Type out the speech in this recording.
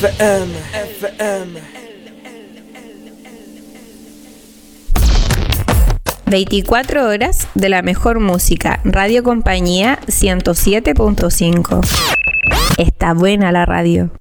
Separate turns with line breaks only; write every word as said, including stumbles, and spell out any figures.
F M, F M.
veinticuatro horas de la mejor música. Radio Compañía ciento siete punto cinco. Está buena la radio.